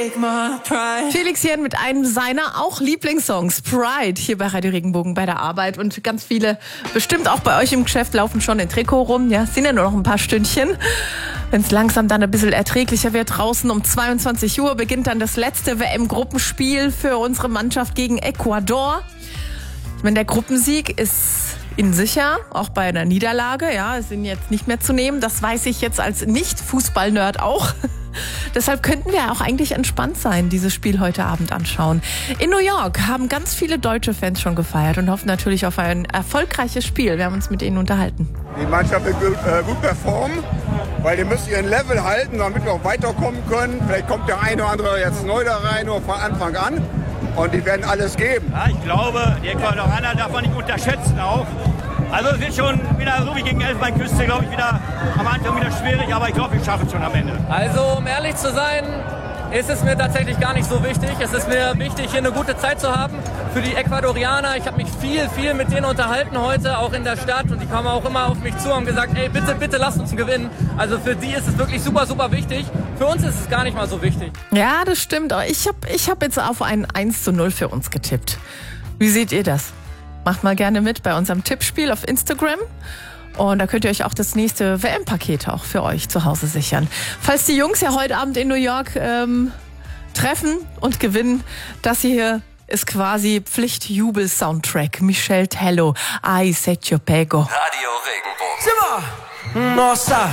Felix Jähn mit einem seiner auch Lieblingssongs, Pride, hier bei Radio Regenbogen bei der Arbeit. Und ganz viele, bestimmt auch bei euch im Geschäft, laufen schon in Trikot rum. Ja, sind ja nur noch ein paar Stündchen. Wenn es langsam dann ein bisschen erträglicher wird draußen, um 22 Uhr beginnt dann das letzte WM-Gruppenspiel für unsere Mannschaft gegen Ecuador. Ich meine, der Gruppensieg ist ihnen sicher, auch bei einer Niederlage. Ja, sind jetzt nicht mehr zu nehmen. Das weiß ich jetzt als Nicht-Fußball-Nerd auch. Deshalb könnten wir auch eigentlich entspannt sein, dieses Spiel heute Abend anschauen. In New York haben ganz viele deutsche Fans schon gefeiert und hoffen natürlich auf ein erfolgreiches Spiel. Wir haben uns mit ihnen unterhalten. Die Mannschaft wird gut performen, weil die müssen ihren Level halten, damit wir auch weiterkommen können. Vielleicht kommt der eine oder andere jetzt neu da rein, nur von Anfang an. Und die werden alles geben. Ja, ich glaube, die Ecuadorianer darf man nicht unterschätzen auch. Also es wird schon wieder, so wie gegen Elfenbeinküste, glaube ich, wieder am Anfang wieder schwierig, aber ich glaube, wir schaffen es schon am Ende. Also, um ehrlich zu sein, ist es mir tatsächlich gar nicht so wichtig. Es ist mir wichtig, hier eine gute Zeit zu haben für die Ecuadorianer. Ich habe mich viel mit denen unterhalten heute, auch in der Stadt. Und die kamen auch immer auf mich zu und haben gesagt, ey, bitte lasst uns gewinnen. Also für die ist es wirklich super wichtig. Für uns ist es gar nicht mal so wichtig. Ja, das stimmt. Ich hab jetzt auf ein 1:0 für uns getippt. Wie seht ihr das? Macht mal gerne mit bei unserem Tippspiel auf Instagram. Und da könnt ihr euch auch das nächste WM-Paket auch für euch zu Hause sichern. Falls die Jungs ja heute Abend in New York treffen und gewinnen, das hier ist quasi Pflichtjubel-Soundtrack. Michel Tello, Ai Se Te Pego. Radio Regenbogen. Simmer! Nossa!